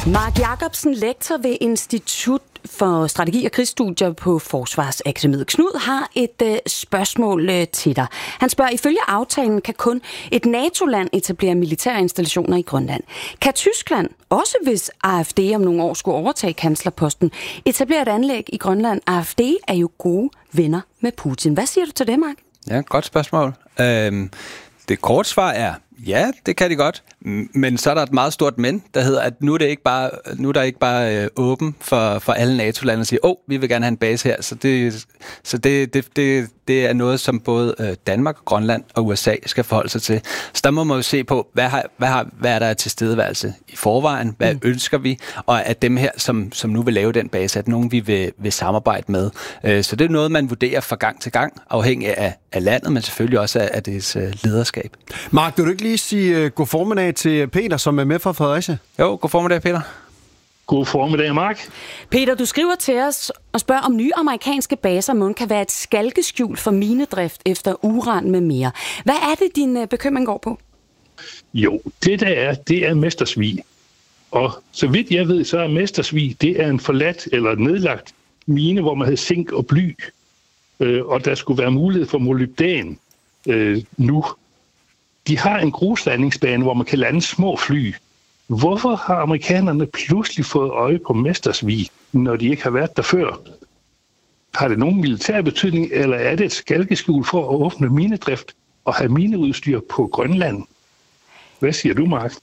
Mark Jacobsen, lektor ved Institut for Strategi og Krigsstudier på Forsvarsakademiet. Knud har et spørgsmål til dig. Han spørger, ifølge aftalen kan kun et NATO-land etablere militære installationer i Grønland. Kan Tyskland, også hvis AfD om nogle år skulle overtage kanslerposten, etablere et anlæg i Grønland? AfD er jo gode venner med Putin. Hvad siger du til det, Mark? Ja, godt spørgsmål. Det korte svar er, ja, det kan de godt, men så er der et meget stort men, der hedder, at nu er der ikke bare åben for alle NATO-lande at sige, vi vil gerne have en base her, så det er noget, som både Danmark, Grønland og USA skal forholde sig til. Så der må man jo se på, hvad er der til stedeværelse i forvejen, hvad ønsker vi, og at dem her, som nu vil lave den base, at nogen vi vil samarbejde med. Så det er noget, man vurderer fra gang til gang, afhængig af landet, men selvfølgelig også af dets lederskab. Mark, vil du ikke lige sige god formiddag til Peter, som er med fra Fredericia? Jo, god formiddag, Peter. God formiddag, Mark. Peter, du skriver til os og spørger, om nye amerikanske baser måske kan være et skalkeskjul for minedrift efter uran med mere. Hvad er det, din bekymring går på? Jo, det er mestersvig. Og så vidt jeg ved, så er mestersvig, det er en forladt eller nedlagt mine, hvor man havde zink og bly. Og der skulle være mulighed for molybdæn nu. De har en gruslandingsbane, hvor man kan lande små fly. Hvorfor har amerikanerne pludselig fået øje på Mestersvig, når de ikke har været der før? Har det nogen militær betydning, eller er det et skalkeskjul for at åbne minedrift og have mineudstyr på Grønland? Hvad siger du, Mark?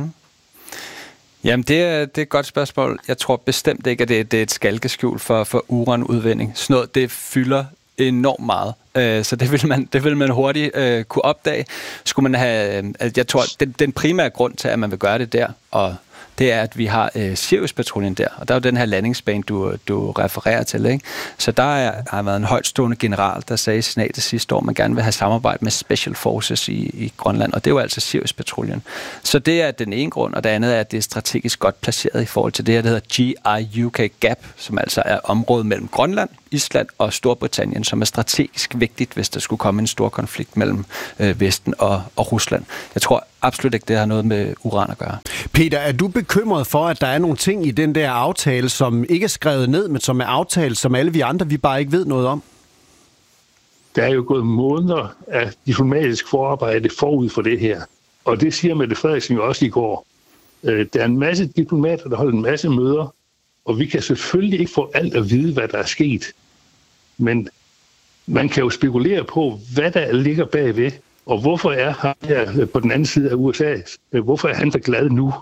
Jamen, det er et godt spørgsmål. Jeg tror bestemt ikke, at det er et skalkeskjul for uranudvinding. Sådan noget, det fylder enormt meget. Så det vil man hurtigt kunne opdage. Skulle man have, jeg tror, den primære grund til, at man vil gøre det der, og det er, at vi har Sirius-patruljen der, og der er jo den her landingsbane, du refererer til, ikke? Så der har været en højtstående general, der sagde i senatet sidste år, at man gerne vil have samarbejde med Special Forces i Grønland, og det er jo altså Sirius-patruljen. Så det er den ene grund, og det andet er, at det er strategisk godt placeret i forhold til det her, der hedder GI-UK Gap, som altså er området mellem Grønland, Island og Storbritannien, som er strategisk vigtigt, hvis der skulle komme en stor konflikt mellem Vesten og Rusland. Jeg tror absolut ikke, det har noget med uran at gøre. Peter, er du bekymret for, at der er nogle ting i den der aftale, som ikke er skrevet ned, men som er aftalt, som alle vi andre, vi bare ikke ved noget om? Der er jo gået måneder af diplomatisk forarbejde forud for det her. Og det siger Mette Frederiksen jo også i går. Der er en masse diplomater, der holder en masse møder, og vi kan selvfølgelig ikke få alt at vide, hvad der er sket. Men man kan jo spekulere på, hvad der ligger bagved, og hvorfor er han her på den anden side af USA? Hvorfor er han så glad nu?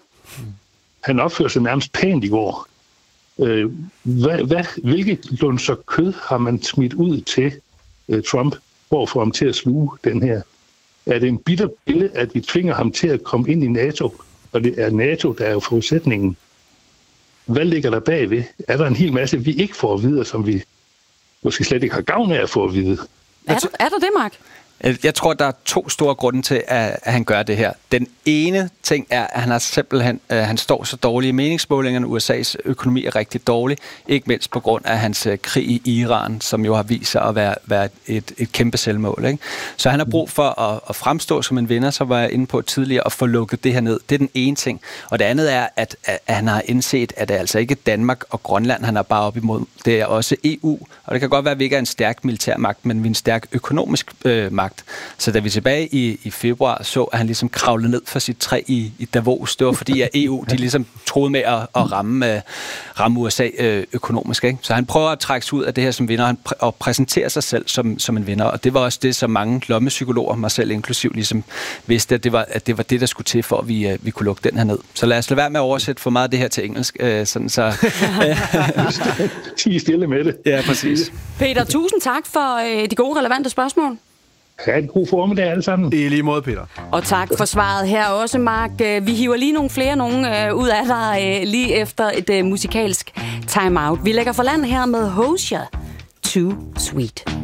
Han opførte sig nærmest pænt i går. Hvilket lunser kød har man smidt ud til Trump for at få ham til at sluge den her? Er det en bitter pille, at vi tvinger ham til at komme ind i NATO, og det er NATO, der er jo forudsætningen? Hvad ligger der bagved? Er der en hel masse, vi ikke får at vide, som vi måske slet ikke har gavn af at få at vide? Er der det, Mark? Jeg tror, der er 2 store grunde til, at han gør det her. Den ene ting er, at han har simpelthen han står så dårligt i meningsmålingerne. USA's økonomi er rigtig dårlig, ikke mindst på grund af hans krig i Iran, som jo har vist sig at være et kæmpe selvmål, ikke? Så han har brug for at fremstå som en vinder, som var jeg inde på tidligere, og få lukket det her ned. Det er den ene ting. Og det andet er, at han har indset, at det er altså ikke Danmark og Grønland, han er bare op imod. Det er også EU, og det kan godt være, at vi ikke er en stærk militærmagt, men vi er en stærk økonomisk magt. Så da vi tilbage i februar så, at han ligesom kravlede ned fra sit træ i Davos, det var fordi, at EU de ligesom troede med at ramme USA økonomisk, ikke? Så han prøver at trække sig ud af det her som vinder, og præsentere sig selv som en vinder. Og det var også det, som mange lommepsykologer, mig selv inklusiv, ligesom vidste, at det var det, der skulle til, for at vi kunne lukke den her ned. Så lad os lade være med at oversætte for meget af det her til engelsk. Sådan så... Tig stille med det. Ja, præcis. Peter, tusind tak for de gode, relevante spørgsmål. Ha' en god formiddag alle sammen. I lige måde, Peter. Og tak for svaret her også, Mark. Vi hiver lige nogle flere ud af dig lige efter et musikalsk time-out. Vi lægger for land her med Hozier, Too Sweet.